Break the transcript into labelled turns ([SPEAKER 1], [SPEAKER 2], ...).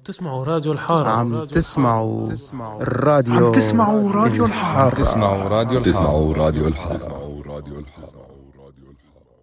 [SPEAKER 1] تسمعوا راديو الحارة.
[SPEAKER 2] عم تسمعوا الراديو
[SPEAKER 3] تسمعوا راديو
[SPEAKER 2] الحارة.
[SPEAKER 3] تسمعوا راديو الحارة.
[SPEAKER 4] تسمعوا راديو الحارة.